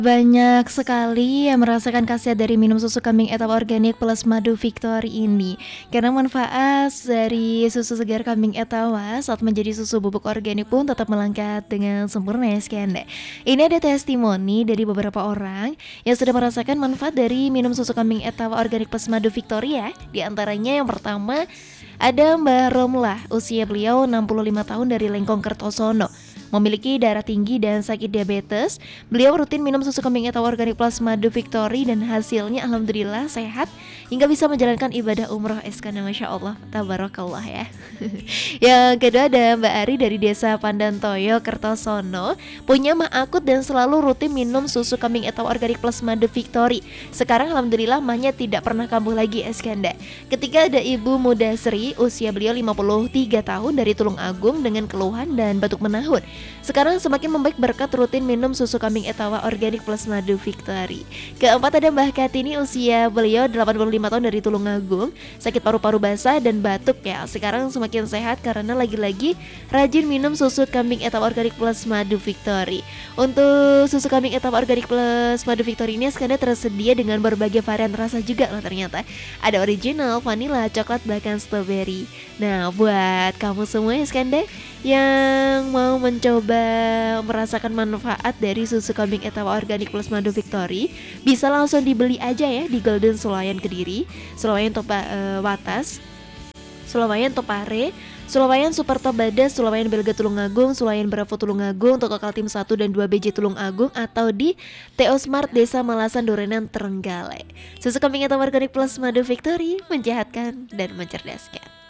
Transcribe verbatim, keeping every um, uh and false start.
Banyak sekali yang merasakan khasiat dari minum susu kambing etam organik plus madu Victory ini. Karena manfaat dari susu segar kambing etawa saat menjadi susu bubuk organik pun tetap melengkap dengan sempurna ya Skanda. Ini ada testimoni dari beberapa orang yang sudah merasakan manfaat dari minum susu kambing etawa organik plus madu Victory ya. Di antaranya yang pertama ada Mbak Romlah, usia beliau enam puluh lima tahun dari Lengkong Kertosono. Memiliki darah tinggi dan sakit diabetes, beliau rutin minum susu kambing etawa organik plus madu Victory dan hasilnya alhamdulillah sehat hingga bisa menjalankan ibadah umroh. Eskana Masya Allah, tabarakallah ya. Yang kedua ada Mbak Ari dari desa Pandantoyo, Kertosono, punya mah akut dan selalu rutin minum susu kambing etawa organik plus madu Victory. Sekarang alhamdulillah mahnya tidak pernah kambuh lagi Eskanda. Ketika ada Ibu Muda Sri, usia beliau lima puluh tiga tahun dari Tulung Agung dengan keluhan dan batuk menahun. Sekarang semakin membaik berkat rutin minum susu kambing etawa organik plus madu Victory. Keempat ada Mbah Kartini, usia beliau delapan puluh lima tahun dari Tulung Agung, sakit paru-paru basah dan batuk ya. Sekarang semakin sehat karena lagi-lagi rajin minum susu kambing etawa organik plus madu Victory. Untuk susu kambing etawa organik plus madu Victory ini sekarang tersedia dengan berbagai varian rasa juga loh ternyata. Ada original, vanilla, coklat, bahkan strawberry. Nah, buat kamu semua ya Skanda yang mau mencoba merasakan manfaat dari susu kambing etawa organik plus madu Victory, bisa langsung dibeli aja ya di Golden Sulayan Kediri, Sulayan Topa uh, Watas, Sulayan Topare, Sulayan Super Tobada, Sulayan Belga Tulungagung, Sulayan Bravo Tulungagung, Toko Kaltim satu dan dua B J Tulungagung, atau di T O Smart Desa Malasan Dorenan Trenggalek. Susu kambing etawa organik plus madu Victory menyehatkan dan mencerdaskan.